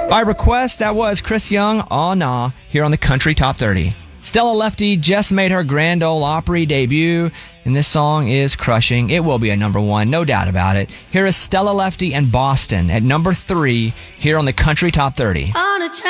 By request, that was Chris Young, Aw Nah, here on the Country Top 30. Stella Lefty just made her Grand Ole Opry debut, and this song is crushing. It will be a number one, no doubt about it. Here is Stella Lefty and Boston at number 3 here on the Country Top 30.